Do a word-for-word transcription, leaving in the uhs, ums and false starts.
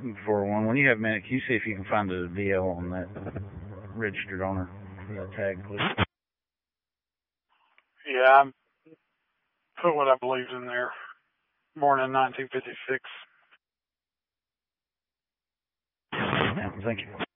for one. When you have a minute, can you see if you can find a D L on that registered owner for that tag, please? Yeah, I put what I believe in there. Born in nineteen fifty-six. Yeah, thank you.